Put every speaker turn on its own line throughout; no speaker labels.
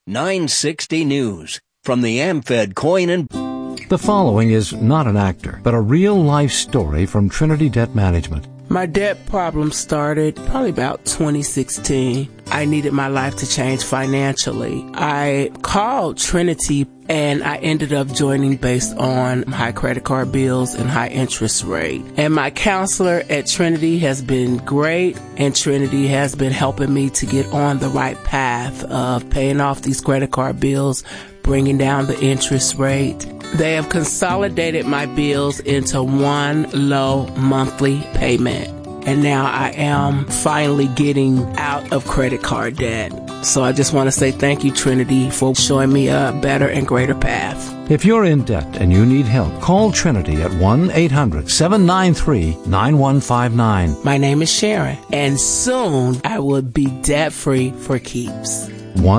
960 News from the AmFed Coin and...
The following is not an actor, but a real-life story from Trinity Debt Management.
My debt problem started probably about 2016. I needed my life to change financially. I called Trinity and I ended up joining based on high credit card bills and high interest rate. And my counselor at Trinity has been great, and Trinity has been helping me to get on the right path of paying off these credit card bills, bringing down the interest rate. They have consolidated my bills into one low monthly payment. And now I am finally getting out of credit card debt. So I just want to say thank you, Trinity, for showing me a better and greater path.
If you're in debt and you need help, call Trinity at 1-800-793-9159.
My name is Sharon, and soon I will be debt-free for keeps.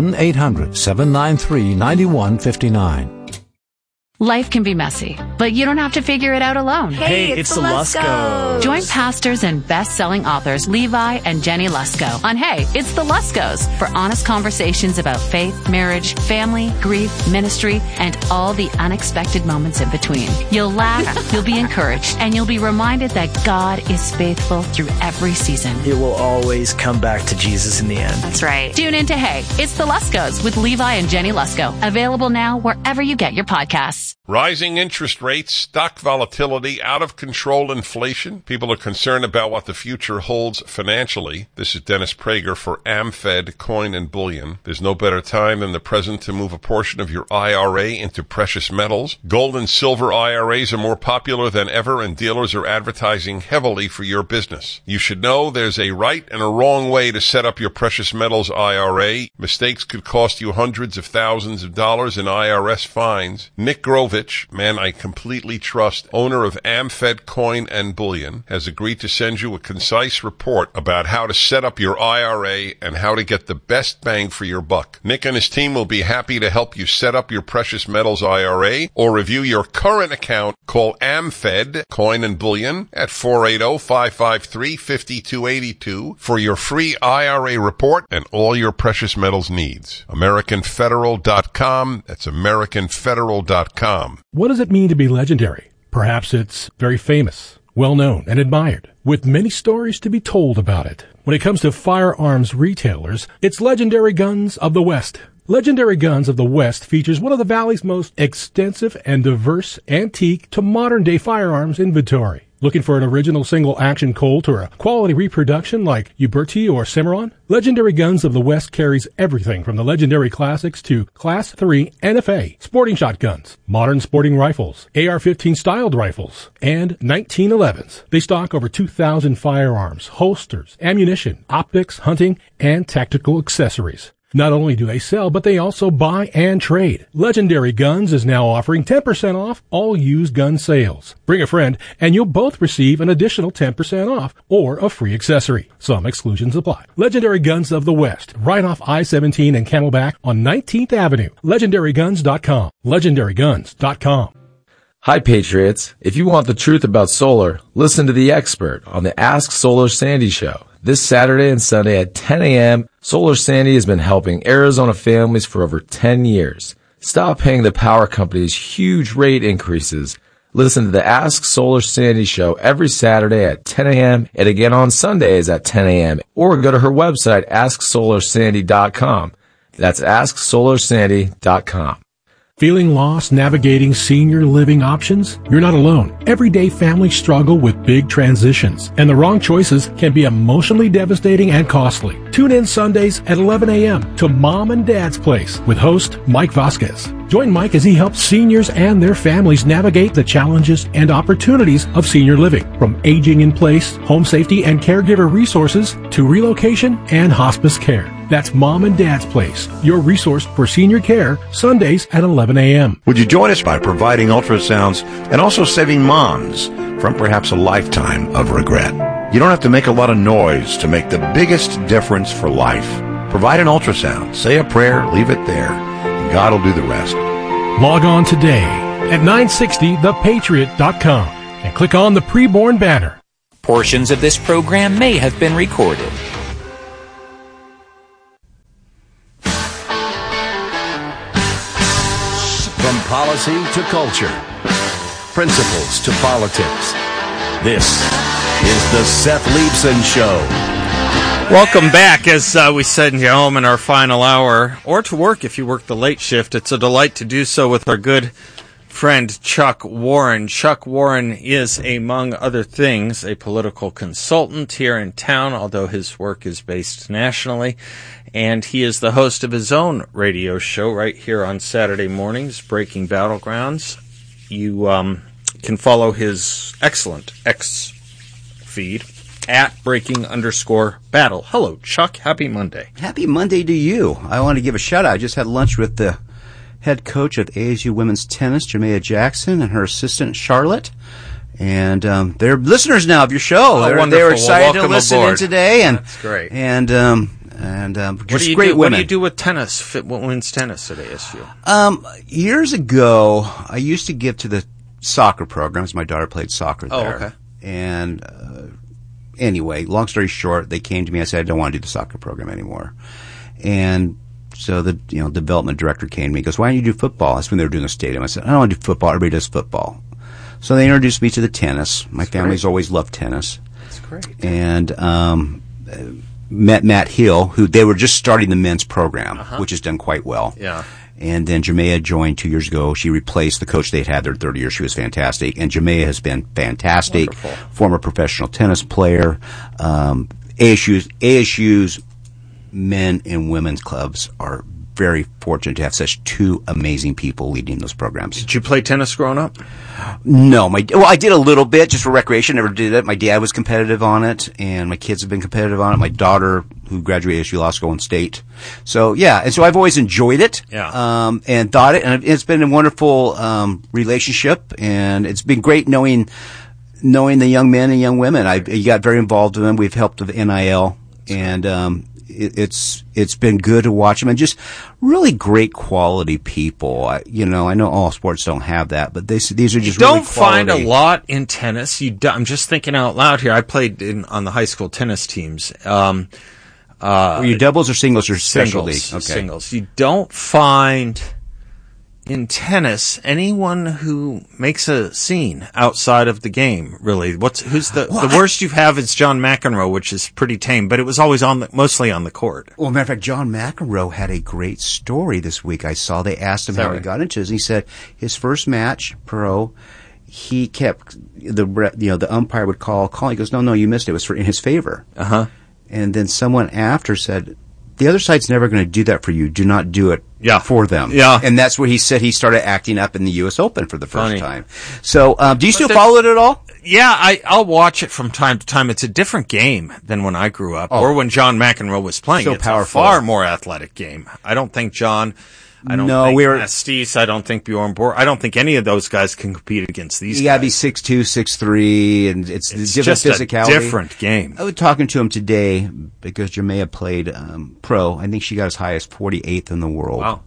1-800-793-9159.
Life can be messy, but you don't have to figure it out alone.
Hey, it's the Luskos.
Join pastors and best-selling authors Levi and Jenny Lusko on Hey, It's the Luskos for honest conversations about faith, marriage, family, grief, ministry, and all the unexpected moments in between. You'll laugh, you'll be encouraged, and you'll be reminded that God is faithful through every season.
It will always come back to Jesus in the end.
That's right. Tune in to Hey, It's the Luskos with Levi and Jenny Lusko. Available now wherever you get your podcasts.
Rising interest rates, stock volatility, out-of-control inflation. People are concerned about what the future holds financially. This is Dennis Prager for AmFed Coin and Bullion. There's no better time than the present to move a portion of your IRA into precious metals. Gold and silver IRAs are more popular than ever, and dealers are advertising heavily for your business. You should know there's a right and a wrong way to set up your precious metals IRA. Mistakes could cost you hundreds of thousands of dollars in IRS fines. Nick Grovich, man I completely trust, owner of AmFed Coin and Bullion, has agreed to send you a concise report about how to set up your IRA and how to get the best bang for your buck. Nick and his team will be happy to help you set up your precious metals IRA or review your current account. Call AmFed Coin and Bullion at 480-553-5282 for your free IRA report and all your precious metals needs. AmericanFederal.com. That's AmericanFederal.com.
What does it mean to be legendary? Perhaps it's very famous, well-known, and admired, with many stories to be told about it. When it comes to firearms retailers, it's Legendary Guns of the West. Legendary Guns of the West features one of the Valley's most extensive and diverse antique to modern-day firearms inventory. Looking for an original single-action Colt or a quality reproduction like Uberti or Cimarron? Legendary Guns of the West carries everything from the legendary classics to Class 3 NFA, sporting shotguns, modern sporting rifles, AR-15 styled rifles, and 1911s. They stock over 2,000 firearms, holsters, ammunition, optics, hunting, and tactical accessories. Not only do they sell, but they also buy and trade. Legendary Guns is now offering 10% off all used gun sales. Bring a friend, and you'll both receive an additional 10% off or a free accessory. Some exclusions apply. Legendary Guns of the West, right off I-17 and Camelback on 19th Avenue. LegendaryGuns.com. LegendaryGuns.com.
Hi, Patriots. If you want the truth about solar, listen to the expert on the Ask Solar Sandy show. This Saturday and Sunday at 10 a.m., Solar Sandy has been helping Arizona families for over 10 years. Stop paying the power companies huge rate increases. Listen to the Ask Solar Sandy show every Saturday at 10 a.m. and again on Sundays at 10 a.m. Or go to her website, AskSolarSandy.com. That's AskSolarSandy.com.
Feeling lost navigating senior living options? You're not alone. Everyday families struggle with big transitions, and the wrong choices can be emotionally devastating and costly. Tune in Sundays at 11 a.m. to Mom and Dad's Place with host Mike Vasquez. Join Mike as he helps seniors and their families navigate the challenges and opportunities of senior living, from aging in place, home safety and caregiver resources, to relocation and hospice care. That's Mom and Dad's Place, your resource for senior care, Sundays at 11 a.m.
Would you join us by providing ultrasounds and also saving moms from perhaps a lifetime of regret? You don't have to make a lot of noise to make the biggest difference for life. Provide an ultrasound, say a prayer, leave it there, and God will do the rest.
Log on today at 960thepatriot.com and click on the preborn banner.
Portions of this program may have been recorded.
policy to culture, principles to politics. This is the Seth Leibsohn Show.
Welcome back. As we send you home in our final hour, or to work if you work the late shift, it's a delight to do so with our good friend Chuck Warren. Chuck Warren is, among other things, a political consultant here in town, although his work is based nationally. And he is the host of his own radio show right here on Saturday mornings, Breaking Battlegrounds. You can follow his excellent X feed at breaking_battle. Hello, Chuck. Happy Monday.
Happy Monday to you. I want to give a shout out. I just had lunch with the head coach of ASU women's tennis, Jamea Jackson, and her assistant, Charlotte. And they're listeners now of your show.
Oh,
they were excited to listen in today. And,
that's great.
And just
women.
great women.
What do you do with tennis, women's tennis at ASU?
Years ago, I used to give to the soccer programs. My daughter played soccer there.
Oh, okay.
And anyway, long story short, they came to me. I said, I don't want to do the soccer program anymore. And so the development director came to me. He goes, why don't you do football? That's when they were doing a stadium. I said, I don't want to do football. Everybody does football. So they introduced me to the tennis. My family's always loved tennis.
That's great.
And met Matt Hill, who they were just starting the men's program, which has done quite well.
Yeah.
And then Jamea joined 2 years ago. She replaced the coach they'd had there 30 years. She was fantastic. And Jamea has been fantastic.
Wonderful.
Former professional tennis player. ASU's men and women's clubs are very fortunate to have such two amazing people leading those programs.
Did you play tennis growing up?
No, I did a little bit just for recreation. Never did it. My dad was competitive on it, and my kids have been competitive on it. My daughter, who graduated ASU Law School in state. So yeah, and so I've always enjoyed it.
Yeah.
And thought it, and it's been a wonderful relationship, and it's been great knowing the young men and young women. I got very involved with them. We've helped with NIL, and it's been good to watch them, and just really great quality people. I know all sports don't have that, but these are just really quality. You don't
find a lot in tennis. I'm just thinking out loud here. I played on the high school tennis teams.
Were you doubles or singles or special league?
Okay. Singles. You don't find in tennis anyone who makes a scene outside of the game, really. Who's the worst you have is John McEnroe, which is pretty tame, but it was always mostly on the court.
Well, matter of fact, John McEnroe had a great story this week. I saw they asked him how he got into it, and he said his first match pro, he kept the umpire would call. He goes, no, you missed it. It was in his favor. And then someone after said, the other side's never going to do that for you. Do not do it for them.
Yeah.
And that's where he said he started acting up in the U.S. Open for the first time. So, do you still follow it at all?
Yeah, I'll watch it from time to time. It's a different game than when I grew up or when John McEnroe was playing.
So
it's
powerful.
A far more athletic game. I don't think John... I don't think Estes, I don't think Bjorn Borg, I don't think any of those guys can compete against these guys.
You gotta be 6'2", 6'3", and it's different
just
physicality.
A different game.
I was talking to him today because Jamea played pro. I think she got as high as 48th in the world.
Wow.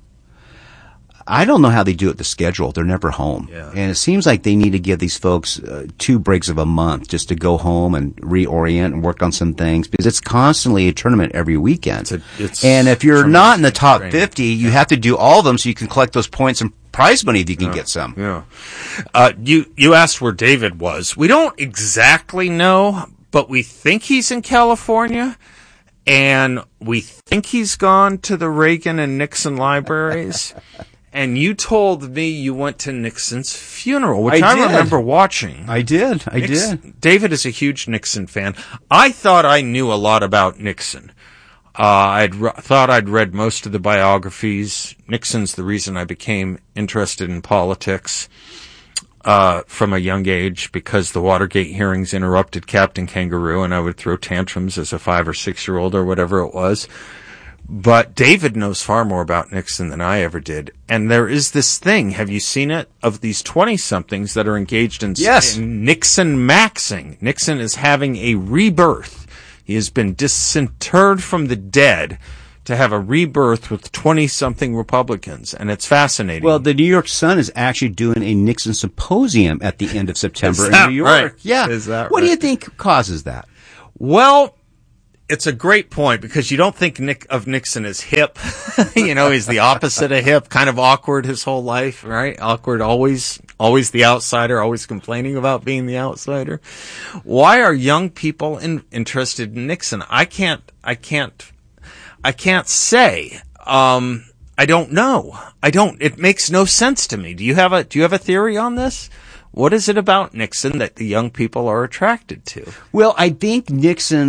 I don't know how they do it, the schedule. They're never home.
Yeah.
And it seems like they need to give these folks 2 breaks of a month just to go home and reorient and work on some things, because it's constantly a tournament every weekend. And if you're not in the top 50, you have to do all of them so you can collect those points and prize money if you can get some.
Yeah. You asked where David was. We don't exactly know, but we think he's in California. And we think he's gone to the Reagan and Nixon libraries. And you told me you went to Nixon's funeral, which I remember watching.
I did.
David is a huge Nixon fan. I thought I knew a lot about Nixon. I thought I'd read most of the biographies. Nixon's the reason I became interested in politics from a young age, because the Watergate hearings interrupted Captain Kangaroo, and I would throw tantrums as a 5 or 6-year-old or whatever it was. But David knows far more about Nixon than I ever did. And there is this thing, have you seen it, of these 20-somethings that are engaged in Nixon maxing. Nixon is having a rebirth. He has been disinterred from the dead to have a rebirth with 20-something Republicans, and it's fascinating.
Well, the New York Sun is actually doing a Nixon symposium at the end of September in New York.
Right?
Yeah.
Is that
what do you think causes that?
Well, it's a great point because you don't think of Nixon as hip. He's the opposite of hip, kind of awkward his whole life, right? Awkward, always the outsider, always complaining about being the outsider. Why are young people interested in Nixon? I can't say. I don't know. It makes no sense to me. Do you have a theory on this? What is it about Nixon that the young people are attracted to?
Well, I think Nixon